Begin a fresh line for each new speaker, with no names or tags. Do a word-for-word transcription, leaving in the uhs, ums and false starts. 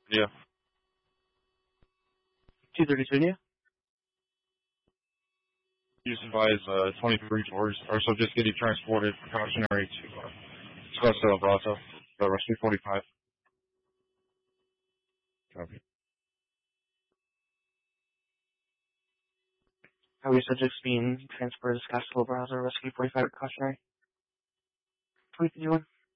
Yeah.
two thirty-two, yeah?
Use advise uh, twenty-three tours, or so just getting transported precautionary to uh, Scottsdale Brazo, uh, Rescue forty-five.
Copy.
How are your subjects being transported to Scottsdale Browser Rescue forty-five precautionary? twenty fifty-one.